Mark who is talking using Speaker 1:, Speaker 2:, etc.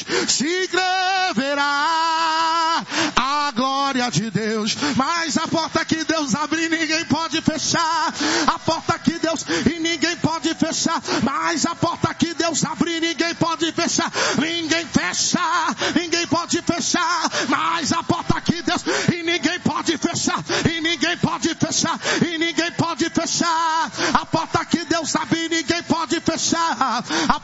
Speaker 1: se verá a glória de Deus. Mas a porta que Deus abre, ninguém pode fechar. A porta que Deus e ninguém pode fechar. Mas a porta que Deus abre, ninguém pode fechar. Ninguém fecha, ninguém pode fechar. Mas a porta que Deus e ninguém pode fechar. E ninguém pode fechar. E ninguém pode fechar. A porta que Deus abre, ninguém pode fechar.